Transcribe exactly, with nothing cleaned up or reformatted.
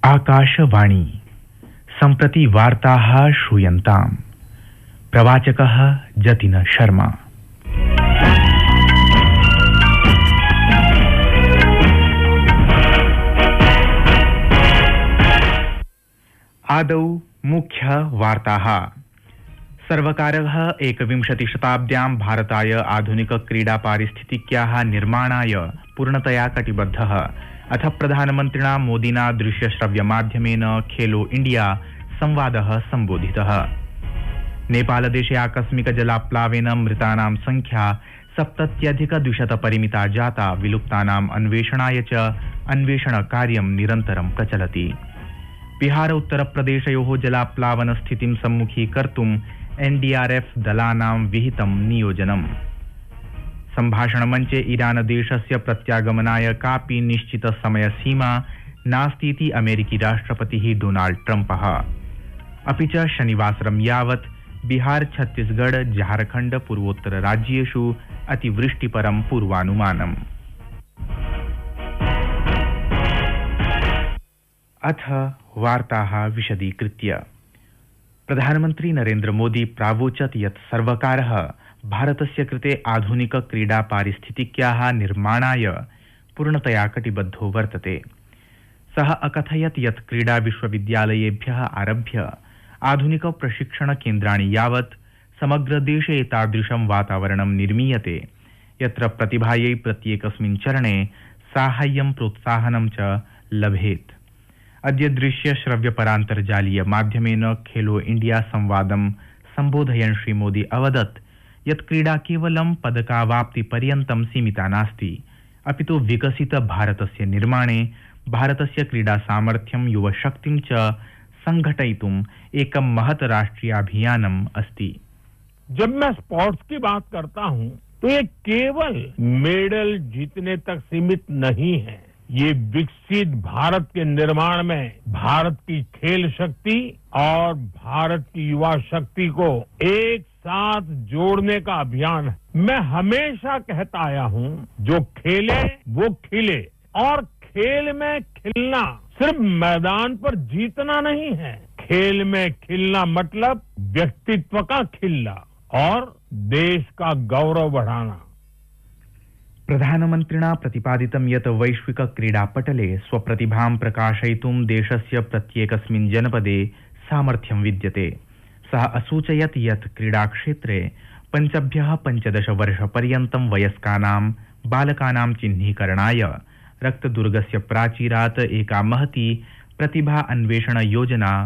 आकाशवाणी सम्प्रति वार्ताः श्रूयन्ताम्। प्रवाचकः जतिन शर्मा। आदौ मुख्य वार्ताः। सर्वकारः एकविंशतिशताब्द्यां भारताय आधुनिक क्रीडा पारिस्थितिक्याः निर्माणाय पूर्णतया कटिबद्धः। अथ प्रधानमन्त्रिणा मोदिना दृश्यश्रव्यमाध्यमेन खेलो इंडिया संवादः संबोधितः। नेपालदेशे आकस्मिक जलाप्लावेन मृतानां संख्या सप्तत्यधिकद्विशत परिमिता जाता। विलुप्तानाम् अन्वेषणाय च अन्वेषणकार्यं निरन्तरं प्रचलति। बिहार उत्तरप्रदेशयोः जलाप्लावन स्थितिं सम्मुखीकर्तुम् एनडीआरएफ दलानां विहितं नियोजनम्। सम्भाषणमञ्चे ईरान देशस्य प्रत्यागमनाय कापि निश्चित समयसीमा नास्तीति अमेरिकी राष्ट्रपतिः डोनाल्ड ट्रम्पः। अपि च शनिवासरं यावत् बिहार छत्तीसगढ़ झारखण्ड पूर्वोत्तर राज्येषु अतिवृष्टिपरं पूर्वानुमानम्। अथ वार्ताः विशदीकृत्य। प्रधानमन्त्री नरेन्द्र मोदी प्रावोचत् यत् सर्वकारः भारतस्य कृते आधुनिक क्रीडा पारिस्थितिक्याः निर्माणाय पूर्णतया कटिबद्धो वर्तते। सः अकथयत् यत् क्रीडा विश्वविद्यालयेभ्यः आरभ्य आधुनिक प्रशिक्षण केन्द्राणि यावत् समग्र देशे एतादृशं वातावरणं निर्मीयते यत्र प्रतिभायै प्रत्येकस्मिन् चरणे साहाय्यं प्रोत्साहनं च लभेत्। अद्य दृश्य श्रव्य परान्तर्जालीय माध्यमेन खेलो इंडिया संवादं सम्बोधयन् श्री मोदी अवदत् यत् क्रीडा केवलं पदकावाप्तिपर्यन्तं सीमिता नास्ति, अपितु विकसित भारतस्य निर्माणे भारतस्य क्रीडा सामर्थ्यं युवशक्तिं च संघटयितुम् एकं महत् राष्ट्रियाभियानम् अस्ति। जब मैं स्पोर्ट्स की बात करता हूं तो ये केवल मेडल जीतने तक सीमित नहीं है। ये विकसित भारत के निर्माण में भारत की खेल शक्ति और भारत की युवा शक्ति को एक साथ जोड़ने का अभियान है। मैं हमेशा कहता आया हूं, जो खेले वो खिले, और खेल में खिलना सिर्फ मैदान पर जीतना नहीं है। खेल में खिलना मतलब व्यक्तित्व का खिलना और देश का गौरव बढ़ाना। प्रधानमन्त्रिणा प्रतिपादितं यत् वैश्विक क्रीडापटले स्वप्रतिभां प्रकाशयितुं देशस्य प्रत्येकस्मिन् जनपदे सामर्थ्यं विद्यते। सः असूचयत् यत् क्रीडाक्षेत्रे पञ्चभ्यः पञ्चदश वर्षपर्यन्तं वयस्कानां बालकानां चिह्नीकरणाय रक्तदुर्गस्य प्राचीरात् एका महती प्रतिभा अन्वेषण योजना